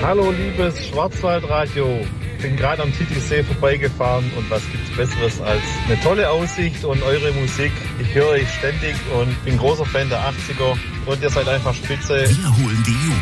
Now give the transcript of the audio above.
Hallo liebes Schwarzwaldradio, bin gerade am Titisee vorbeigefahren und was gibt's Besseres als eine tolle Aussicht und eure Musik. Ich höre euch ständig und bin großer Fan der 80er und ihr seid einfach spitze. Wir holen die Jugend